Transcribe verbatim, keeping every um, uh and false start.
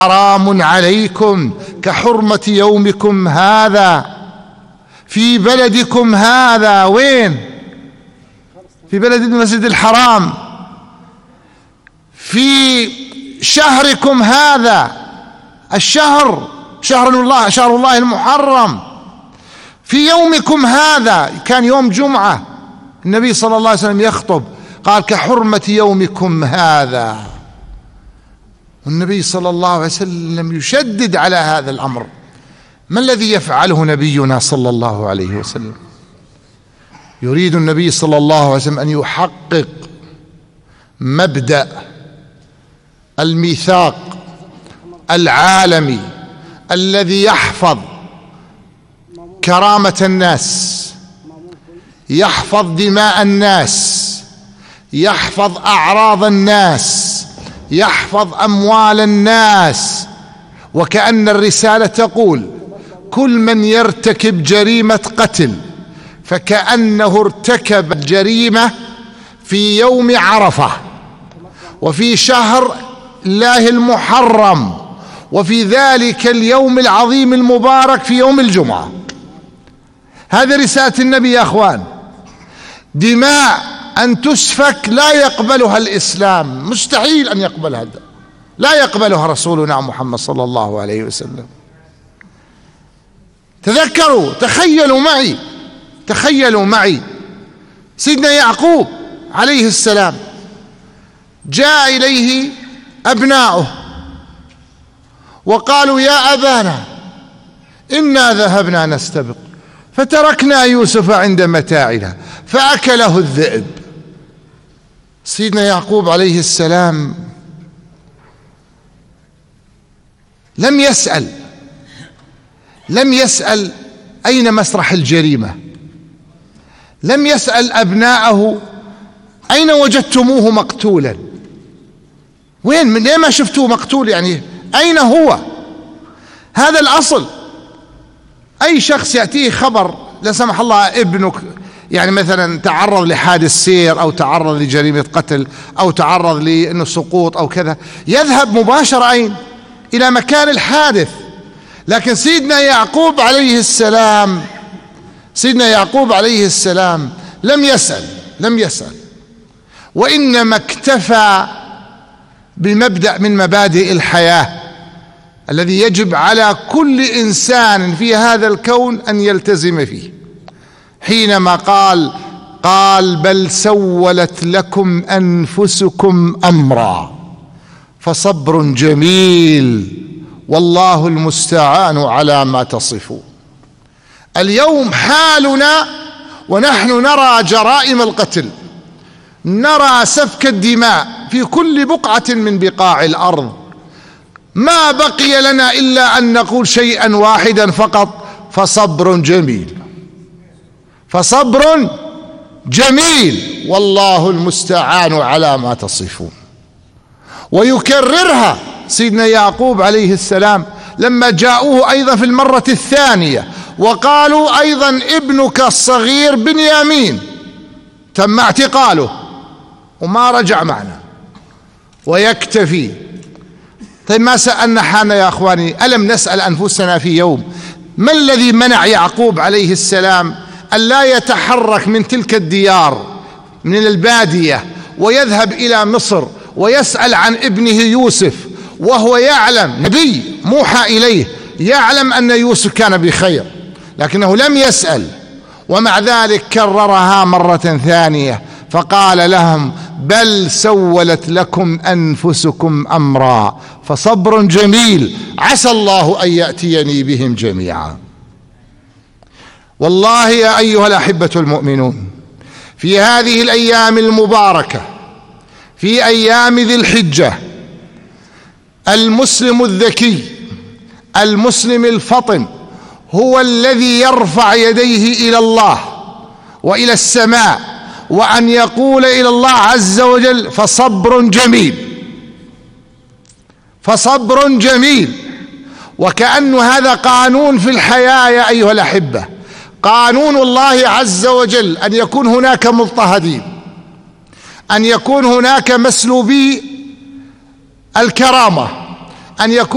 حرام عليكم كحرمة يومكم هذا في بلدكم هذا. وين؟ في بلد المسجد الحرام، في شهركم هذا، الشهر شهر الله شهر الله المحرم، في يومكم هذا. كان يوم جمعة، النبي صلى الله عليه وسلم يخطب قال كحرمة يومكم هذا، والنبي صلى الله عليه وسلم يشدد على هذا الأمر. ما الذي يفعله نبينا صلى الله عليه وسلم؟ يريد النبي صلى الله عليه وسلم أن يحقق مبدأ الميثاق العالمي الذي يحفظ كرامة الناس، يحفظ دماء الناس، يحفظ أعراض الناس، يحفظ أموال الناس. وكأن الرسالة تقول كل من يرتكب جريمة قتل فكأنه ارتكب الجريمة في يوم عرفة، وفي شهر الله المحرم، وفي ذلك اليوم العظيم المبارك في يوم الجمعة. هذه رسالة النبي يا أخوان. دماء أن تسفك لا يقبلها الإسلام، مستحيل أن يقبلها، لا يقبلها رسولنا محمد صلى الله عليه وسلم. تذكروا، تخيلوا معي تخيلوا معي سيدنا يعقوب عليه السلام جاء إليه أبناؤه وقالوا يا أبانا إنا ذهبنا نستبق فتركنا يوسف عند متاعنا فأكله الذئب. سيدنا يعقوب عليه السلام لم يسأل لم يسأل أين مسرح الجريمة، لم يسأل أبناءه أين وجدتموه مقتولا، وين من ليه ما شفتوه مقتول، يعني أين هو؟ هذا الأصل. أي شخص يأتيه خبر لا سمح الله ابنك يعني مثلا تعرض لحادث سير أو تعرض لجريمة قتل أو تعرض لأنه سقوط أو كذا، يذهب مباشرة أين؟ إلى مكان الحادث. لكن سيدنا يعقوب عليه السلام سيدنا يعقوب عليه السلام لم يسأل لم يسأل وإنما اكتفى بمبدأ من مبادئ الحياة الذي يجب على كل إنسان في هذا الكون أن يلتزم فيه، حينما قال قال بل سولت لكم أنفسكم أمرا فصبر جميل والله المستعان على ما تصفون. اليوم حالنا ونحن نرى جرائم القتل، نرى سفك الدماء في كل بقعة من بقاع الأرض. ما بقي لنا إلا أن نقول شيئا واحدا فقط: فصبر جميل فصبر جميل والله المستعان على ما تصفون. ويكررها سيدنا يعقوب عليه السلام لما جاءوه أيضا في المرة الثانية وقالوا أيضا ابنك الصغير بنيامين تم اعتقاله وما رجع معنا ويكتفي. طيب ما سألنا حالنا يا أخواني؟ ألم نسأل أنفسنا في يوم ما الذي منع يعقوب عليه السلام أن لا يتحرك من تلك الديار من البادية ويذهب إلى مصر ويسأل عن ابنه يوسف، وهو يعلم، نبي موحى إليه، يعلم أن يوسف كان بخير، لكنه لم يسأل. ومع ذلك كررها مرة ثانية فقال لهم بل سولت لكم أنفسكم أمرا فصبر جميل عسى الله أن يأتيني بهم جميعا. والله يا أيها الأحبة المؤمنون، في هذه الأيام المباركة، في أيام ذي الحجة، المسلم الذكي المسلم الفطن هو الذي يرفع يديه إلى الله وإلى السماء وأن يقول إلى الله عز وجل فصبر جميل فصبر جميل. وكأن هذا قانون في الحياة يا أيها الأحبة، قانون الله عز وجل أن يكون هناك مضطهدين، أن يكون هناك مسلوبي الكرامة، أن يكون